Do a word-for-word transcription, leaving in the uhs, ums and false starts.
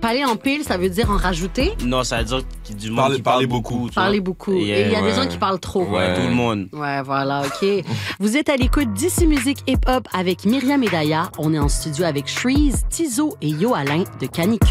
parler en pile, ça veut dire en rajouter? Non, ça veut dire qu'il y a du monde Parler- qui parle parler beaucoup. beaucoup. tu vois. Parler beaucoup. Et il y a des ouais. gens qui parlent trop. Ouais, tout le monde. Ouais, voilà, OK. Vous êtes à l'écoute d'Ici Musique Hip Hop avec Myriam et Daya. On est en studio avec Shreeze, Tizo et Yo Alain de Canicule.